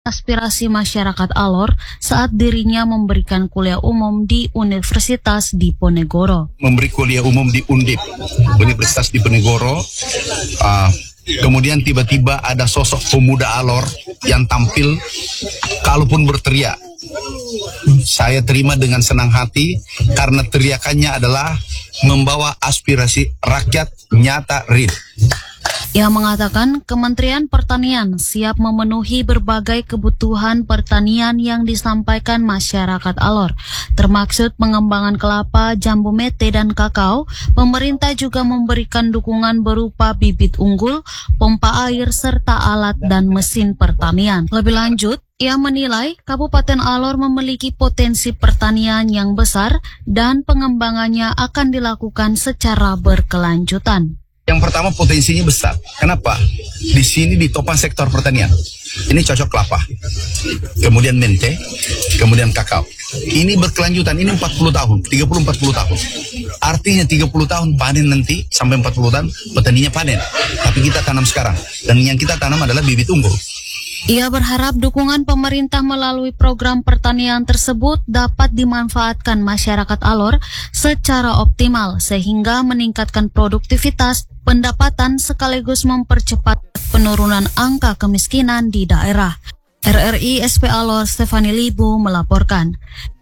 aspirasi masyarakat Alor saat dirinya memberikan kuliah umum di Universitas Diponegoro. Memberi kuliah umum di Undip, Universitas Diponegoro. Kemudian tiba-tiba ada sosok pemuda Alor yang tampil, kalaupun berteriak, saya terima dengan senang hati karena teriakannya adalah membawa aspirasi rakyat nyata real. Ia mengatakan Kementerian Pertanian siap memenuhi berbagai kebutuhan pertanian yang disampaikan masyarakat Alor, termaksud pengembangan kelapa, jambu mete, dan kakao. Pemerintah juga memberikan dukungan berupa bibit unggul, pompa air, serta alat dan mesin pertanian. Lebih lanjut, ia menilai Kabupaten Alor memiliki potensi pertanian yang besar dan pengembangannya akan dilakukan secara berkelanjutan. Yang pertama, potensinya besar. Kenapa? Di sini ditopang sektor pertanian. Ini cocok kelapa, kemudian mente, kemudian kakao. Ini berkelanjutan, ini 40 tahun, 30-40 tahun. Artinya 30 tahun panen nanti, sampai 40 tahun petaninya panen. Tapi kita tanam sekarang, dan yang kita tanam adalah bibit unggul. Ia berharap dukungan pemerintah melalui program pertanian tersebut dapat dimanfaatkan masyarakat Alor secara optimal sehingga meningkatkan produktivitas, pendapatan sekaligus mempercepat penurunan angka kemiskinan di daerah. RRI SP Alor Stefani Libu melaporkan.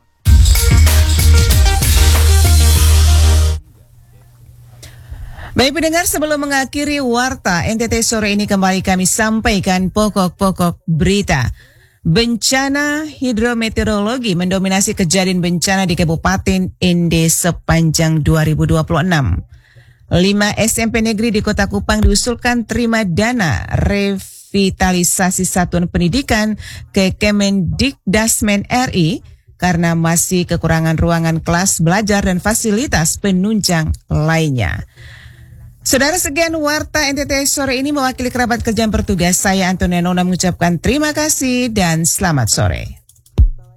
Baik pendengar, sebelum mengakhiri Warta NTT sore ini kembali kami sampaikan pokok-pokok berita. Bencana hidrometeorologi mendominasi kejadian bencana di Kabupaten Ende sepanjang 2026. 5 SMP negeri di Kota Kupang diusulkan terima dana revitalisasi satuan pendidikan ke Kemendikdasmen RI karena masih kekurangan ruangan kelas belajar dan fasilitas penunjang lainnya. Saudara, sekian Warta NTT sore ini mewakili kerabat kerja yang bertugas. Saya Antonino mengucapkan terima kasih dan selamat sore.